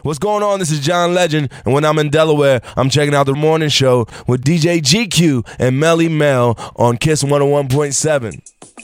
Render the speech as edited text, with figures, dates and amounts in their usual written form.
What's going on? This is John Legend, and when I'm in Delaware, I'm checking out the morning show with DJ GQ and Melly Mel on Kiss 101.7.